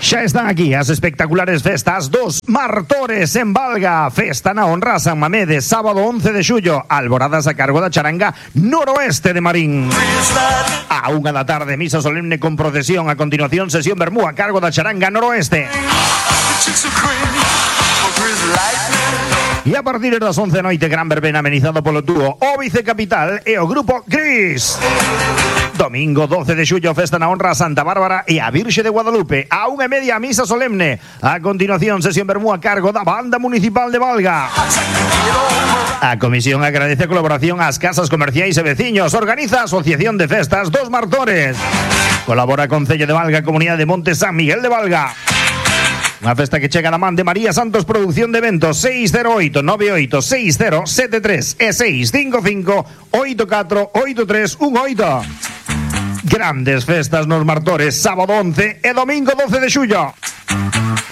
Xa están aquí as espectaculares festas dos Martores en Valga. Festa na honra a San Mamede, sábado 11 de xullo. Alboradas a cargo da charanga Noroeste de Marín. A 1 da tarde, misa solemne con procesión. A continuación, sesión vermú a cargo da charanga Noroeste. E a partir das 11 da noite, gran verbena amenizado polo dúo O Vicecapital e o grupo Gris. Domingo 12 de xullo, festa na honra a Santa Bárbara e a Virxe de Guadalupe. A 1:30, misa solemne. A continuación, sesión vermú a cargo da Banda Municipal de Valga. A comisión agradece a colaboración ás casas comerciais e veciños. Organiza a Asociación de Festas dos Martores. Colabora Concello de Valga, Comunidade de Monte San Miguel de Valga. Unha festa que chega da man de María Santos Producción de Eventos. 608 98 6073 e 655 84 8318. Grandes festas nos Martores, sábado 11 e domingo 12 de xullo.